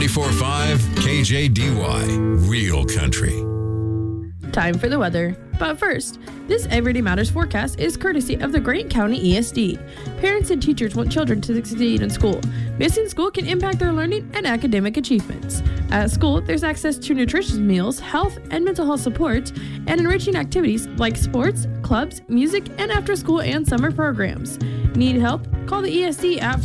94.5 KJDY, Real Country. Time for the weather. But first, this Everyday Matters forecast is courtesy of the Grant County ESD. Parents and teachers want children to succeed in school. Missing school can impact their learning and academic achievements. At school, there's access to nutritious meals, health and mental health support, and enriching activities like sports, clubs, music, and after-school and summer programs. Need help? Call the ESD at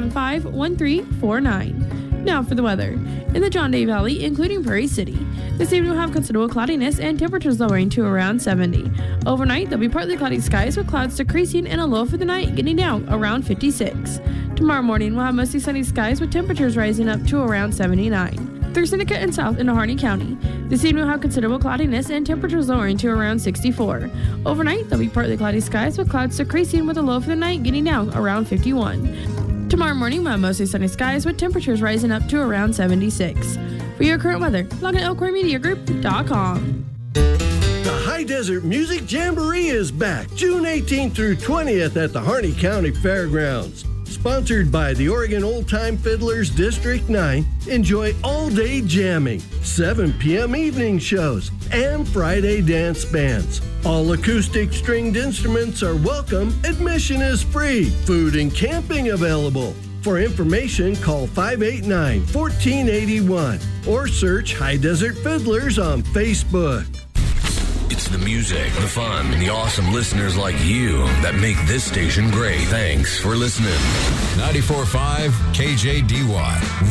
575-1349. Now for the weather. In the John Day Valley, including Prairie City, this evening will have considerable cloudiness and temperatures lowering to around 70. Overnight, there'll be partly cloudy skies with clouds decreasing and a low for the night getting down around 56. Tomorrow morning, we'll have mostly sunny skies with temperatures rising up to around 79. Through Seneca and south into Harney County, this evening will have considerable cloudiness and temperatures lowering to around 64. Overnight, there'll be partly cloudy skies with clouds decreasing with a low for the night getting down around 51. Tomorrow morning, we'll have mostly sunny skies with temperatures rising up to around 76. For your current weather, log on to elkhornmediagroup.com. The High Desert Music Jamboree is back June 18th through 20th at the Harney County Fairgrounds. Sponsored by the Oregon Old Time Fiddlers District 9, enjoy all-day jamming, 7 p.m. evening shows, and Friday dance bands. All acoustic stringed instruments are welcome. Admission is free. Food and camping available. For information, call 589-1481 or search High Desert Fiddlers on Facebook. It's the music, the fun, and the awesome listeners like you that make this station great. Thanks for listening. 94.5 KJDY.